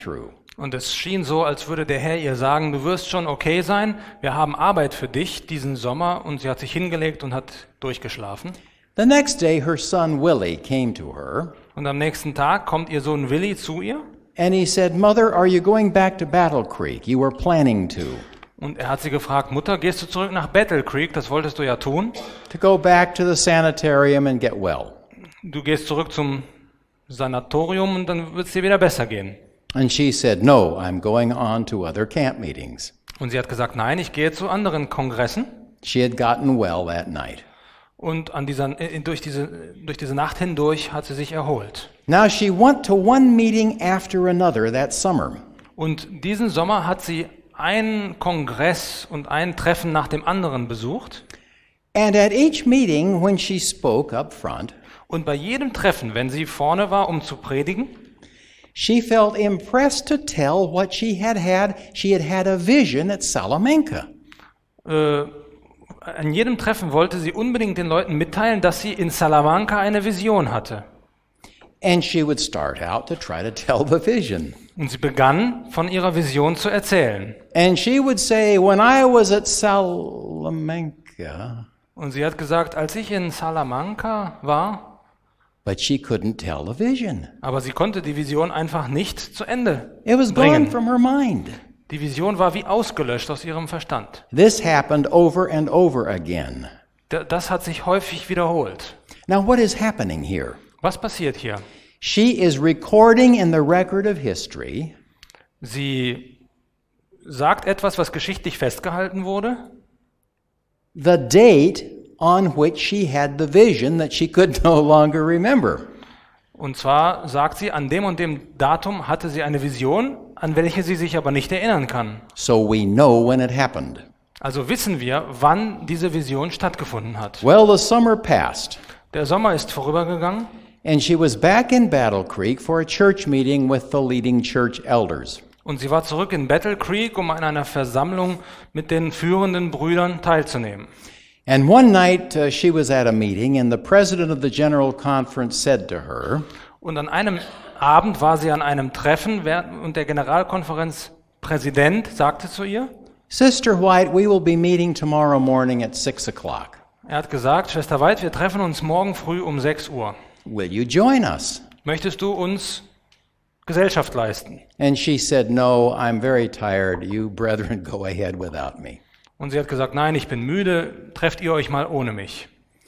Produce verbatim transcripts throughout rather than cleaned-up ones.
through. Und es schien so, als würde der Herr ihr sagen, du wirst schon okay sein, wir haben Arbeit für dich diesen Sommer. Und sie hat sich hingelegt und hat durchgeschlafen. The next day, her son Willie came to her, Und am nächsten Tag kommt ihr Sohn Willi zu ihr. and he said, "Mother, are you going back to Battle Creek? You were planning to. Und er hat sie gefragt, Mutter, gehst du zurück nach Battle Creek? Das wolltest du ja tun. To go back to the sanitarium and get well." Du gehst zurück zum Sanatorium und dann wird es dir wieder besser gehen. And she said, "No, I'm going on to other camp meetings." Und sie hat gesagt, nein, ich gehe zu anderen Kongressen. She had gotten well that night. Und an dieser, äh, durch, diese, durch diese Nacht hindurch hat sie sich erholt. Now she went to one meeting after another that summer. Und diesen Sommer hat sie einen Kongress und ein Treffen nach dem anderen besucht. And at each meeting, when she spoke up front, Und bei jedem Treffen, wenn sie vorne war, um zu predigen, she felt impressed to tell what she had had. She had had a vision at Salamanca. äh, an jedem Treffen wollte sie unbedingt den Leuten mitteilen, dass sie in Salamanca eine Vision hatte. And she would start out to try to tell the vision. Und sie begann, von ihrer Vision zu erzählen. And she would say, "When I was at Salamanca," Und sie hat gesagt, als ich in Salamanca war, but she couldn't tell the vision. aber sie konnte die Vision einfach nicht zu Ende It was gone bringen. from her mind. Die Vision war wie ausgelöscht aus ihrem Verstand. This happened over and over again. D- Das hat sich häufig wiederholt. Now, what is happening here? Was passiert hier? She is recording in the record of history Sie sagt etwas, was geschichtlich festgehalten wurde, the date on which she had the vision that she could no longer remember. und zwar sagt sie, an dem und dem Datum hatte sie eine Vision, an welche sie sich aber nicht erinnern kann. So we know when it happened. Also wissen wir, wann diese Vision stattgefunden hat. Well, the summer passed, Der Sommer ist vorübergegangen and she was back in Battle Creek for a church meeting with the leading church elders. und sie war zurück in Battle Creek, um an einer Versammlung mit den führenden Brüdern teilzunehmen. And one night uh, she was at a meeting, and the president of the General Conference said to her, Und an einem Abend war sie an einem Treffen während- und der Generalkonferenzpräsident sagte zu ihr, "Sister White, we will be meeting tomorrow morning at six o'clock. er hat gesagt, Schwester White, wir treffen uns morgen früh um sechs Uhr. Will you join us?" Möchtest du uns Gesellschaft leisten? And she said, "No, I'm very tired. You brethren go ahead without me." Und sie hat gesagt, nein, ich bin müde, trefft ihr euch mal ohne mich.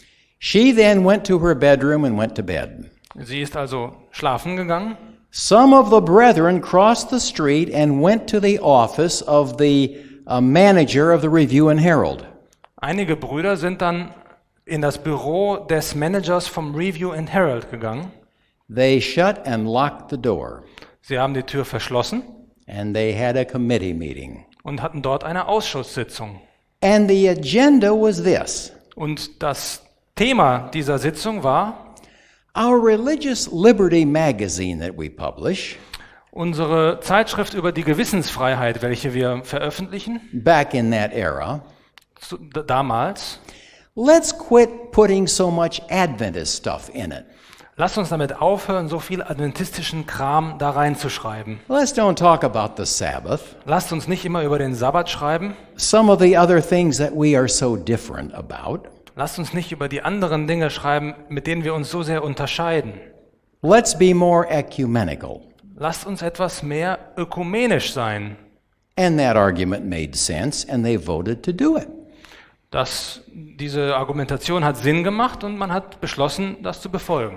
She then went to her bedroom and went to bed. Sie ist also schlafen gegangen. Some of the brethren crossed the street and went to the office of the uh, manager of the Review and Herald. Einige Brüder sind dann in das Büro des Managers vom Review and Herald gegangen. They shut and locked the door, Sie haben die Tür verschlossen and they had a committee meeting. und hatten dort eine Ausschusssitzung. And the agenda was this: Und das Thema dieser Sitzung war, our Religious Liberty magazine that we publish, unsere Zeitschrift über die Gewissensfreiheit, welche wir veröffentlichen, back in that era, zu, d- damals, let's quit putting so much Adventist stuff in it. lasst uns damit aufhören, so viel adventistischen Kram da reinzuschreiben. Let's don't talk about the Sabbath, Lasst uns nicht immer über den Sabbat schreiben. some of the other things that we are so different about. Lasst uns nicht über die anderen Dinge schreiben, mit denen wir uns so sehr unterscheiden. Let's be more ecumenical. Lasst uns etwas mehr ökumenisch sein. And that argument made sense, and they voted to do it. Das, diese Argumentation hat Sinn gemacht und man hat beschlossen, das zu befolgen.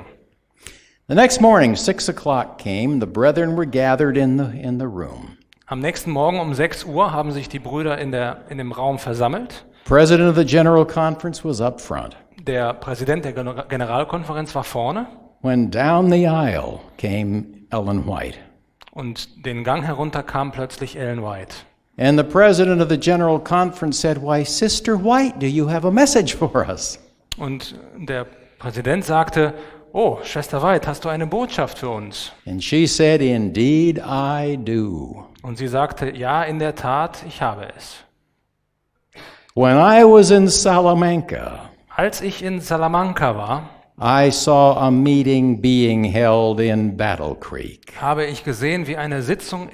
The next morning, six o'clock came. The brethren were gathered in the, in the room. Am nächsten Morgen um sechs Uhr haben sich die Brüder in, der, in dem Raum versammelt. President of the General Conference was up front. Der Präsident der Gen- Generalkonferenz war vorne When down the aisle came Ellen White. und den Gang herunter kam plötzlich Ellen White. And the president of the General Conference said, "Why, Sister White, do you have a message for us?" Und der Präsident sagte, oh, Schwester White, hast du eine Botschaft für uns? And she said, "Indeed, I do. Und sie sagte, ja, in der Tat, ich habe es. When I was in Salamanca, Als ich in Salamanca war, I saw a meeting being held in Battle Creek. habe ich gesehen, wie eine Sitzung